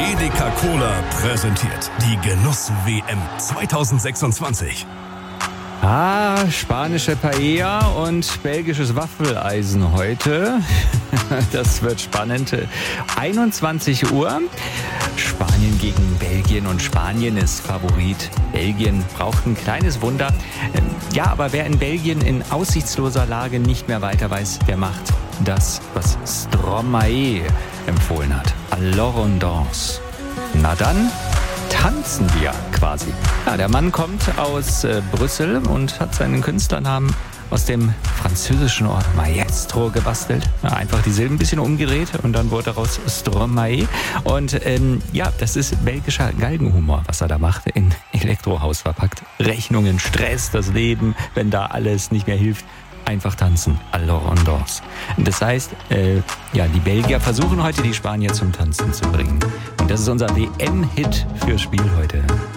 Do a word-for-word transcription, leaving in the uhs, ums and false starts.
Edeka Cola präsentiert die Genuss-W M zwanzig sechsundzwanzig. Ah, spanische Paella und belgisches Waffeleisen heute. Das wird spannend. einundzwanzig Uhr. Spanien gegen Belgien und Spanien ist Favorit. Belgien braucht ein kleines Wunder. Ja, aber wer in Belgien in aussichtsloser Lage nicht mehr weiter weiß, der macht das, was Stromae empfohlen hat. Alors on danse. Na dann tanzen wir quasi. Ja, der Mann kommt aus äh, Brüssel und hat seinen Künstlernamen aus dem französischen Ort Maestro gebastelt. Ja, einfach die Silben ein bisschen umgedreht und dann wurde daraus Stromae. Und ähm, ja, das ist belgischer Galgenhumor, was er da macht, in Elektrohaus verpackt. Rechnungen, Stress, das Leben, wenn da alles nicht mehr hilft. Einfach tanzen, alors on danse. Das heißt, äh, ja, die Belgier versuchen heute die Spanier zum Tanzen zu bringen. Und das ist unser W M-Hit für Spiel heute.